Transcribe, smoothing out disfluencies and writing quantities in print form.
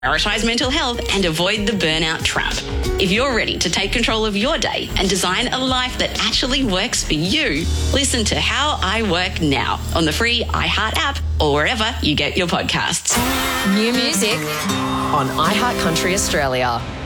prioritize mental health, and avoid the burnout trap. If you're ready to take control of your day and design a life that actually works for you, listen to How I Work now on the free iHeart app or wherever you get your podcasts. New music on iHeart Country Australia.